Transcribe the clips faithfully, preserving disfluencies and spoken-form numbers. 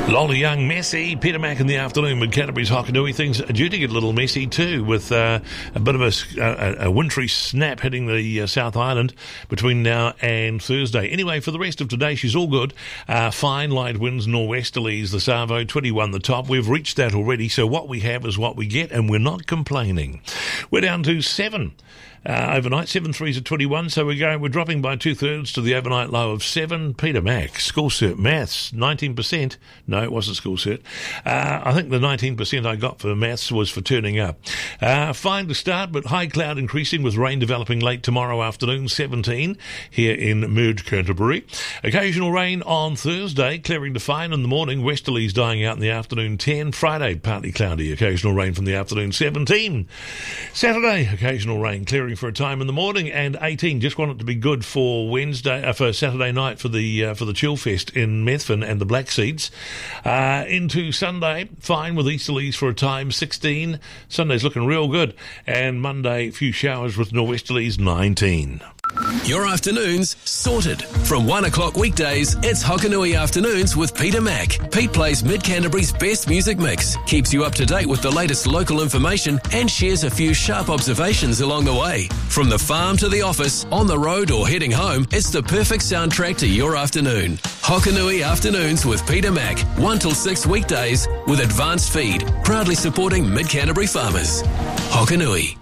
Lola Young, messy. Peter Mac in the afternoon with Canterbury's Hokanui. Things are due to get a little messy too, with uh, a bit of a, a, a wintry snap hitting the uh, South Island between now and Thursday. Anyway, for the rest of today, she's all good. Uh, fine light winds, norwesterlies, the Savo, twenty-one the top. We've reached that already, so what we have is what we get, and we're not complaining. We're down to seven. Uh, overnight, seven threes at twenty-one, so we're going, we're dropping by two-thirds to the overnight low of seven. Peter Mac, school cert maths, nineteen percent. No, it wasn't school cert. Uh, I think the nineteen percent I got for maths was for turning up. Uh, fine to start, but high cloud increasing with rain developing late tomorrow afternoon, seventeen here in Merge, Canterbury. Occasional rain on Thursday, clearing to fine in the morning, westerlies dying out in the afternoon, ten. Friday, partly cloudy, occasional rain from the afternoon, seventeen. Saturday, occasional rain, clearing for a time in the morning, and eighteen. Just want it to be good for Wednesday, uh, for Saturday night for the uh, for the Chill Fest in Methven and the Black Seeds. Uh, into Sunday, fine with easterlies for a time, sixteen. Sunday's looking real good, and Monday, a few showers with norwesterlies, nineteen. Your afternoons sorted. From one o'clock weekdays, it's Hokanui Afternoons with Peter Mac. Pete plays Mid-Canterbury's best music mix, keeps you up to date with the latest local information, and shares a few sharp observations along the way. From the farm to the office, on the road or heading home, it's the perfect soundtrack to your afternoon. Hokanui Afternoons with Peter Mac, one till six weekdays with Advanced Feed, proudly supporting Mid-Canterbury farmers. Hokanui.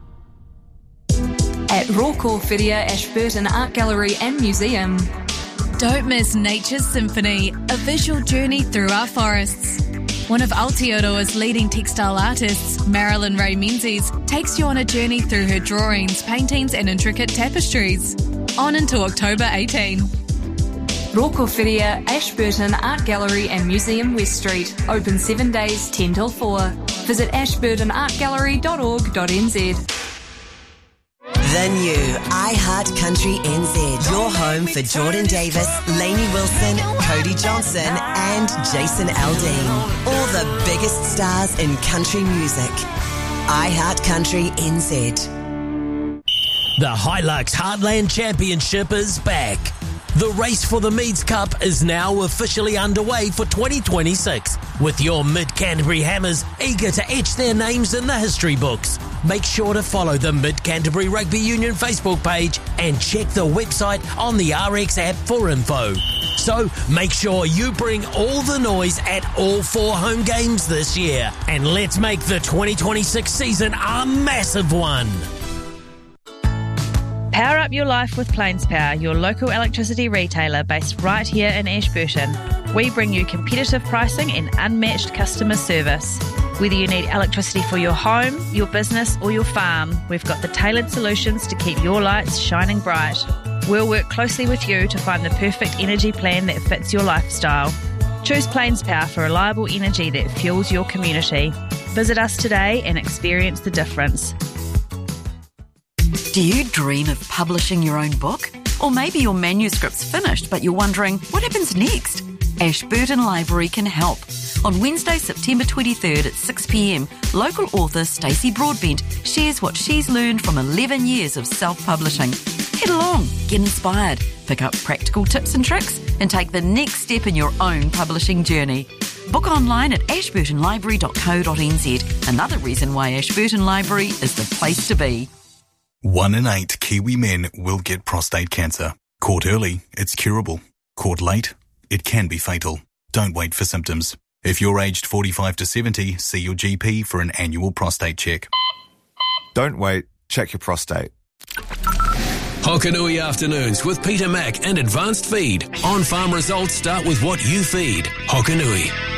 At Roko Whiria Ashburton Art Gallery and Museum. Don't miss Nature's Symphony, a visual journey through our forests. One of Aotearoa's leading textile artists, Marilyn Ray Menzies, takes you on a journey through her drawings, paintings and intricate tapestries. On until October eighteenth. Roko Whiria Ashburton Art Gallery and Museum West Street. Open seven days, ten till four. Visit ashburton art gallery dot org dot n z. The new iHeart Country N Z. Your home for Jordan Davis, Lainey Wilson, Cody Johnson and Jason Aldean. All the biggest stars in country music. iHeart Country N Z. The Hilux Heartland Championship is back. The race for the Meads Cup is now officially underway for twenty twenty-six, with your Mid-Canterbury Hammers eager to etch their names in the history books. Make sure to follow the Mid-Canterbury Rugby Union Facebook page and check the website on the R X app for info. So make sure you bring all the noise at all four home games this year, and let's make the twenty twenty-six season a massive one. Power up your life with Plains Power, your local electricity retailer based right here in Ashburton. We bring you competitive pricing and unmatched customer service. Whether you need electricity for your home, your business or your farm, we've got the tailored solutions to keep your lights shining bright. We'll work closely with you to find the perfect energy plan that fits your lifestyle. Choose Plains Power for reliable energy that fuels your community. Visit us today and experience the difference. Do you dream of publishing your own book? Or maybe your manuscript's finished, but you're wondering, what happens next? Ashburton Library can help. On Wednesday, September twenty-third at six p m, local author Stacey Broadbent shares what she's learned from eleven years of self-publishing. Head along, get inspired, pick up practical tips and tricks, and take the next step in your own publishing journey. Book online at ashburton library dot co dot n z. Another reason why Ashburton Library is the place to be. One in eight Kiwi men will get prostate cancer. Caught early, it's curable. Caught late, it can be fatal. Don't wait for symptoms. If you're aged forty-five to seventy, see your G P for an annual prostate check. Don't wait, check your prostate. Hokanui Afternoons with Peter Mac and Advanced Feed. On-farm results start with what you feed. Hokanui.